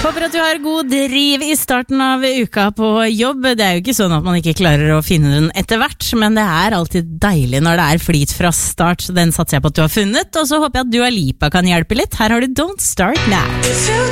Håper at du har god driv i starten av uka på jobb. Det jo ikke sånn at man ikke klarer å finne den etter hvert, men det alltid deilig når det flyt fra start, så den satser jeg på at du har funnet. Og så håper jeg at Dua Lipa kan hjelpe litt. Her har du Don't Start Now.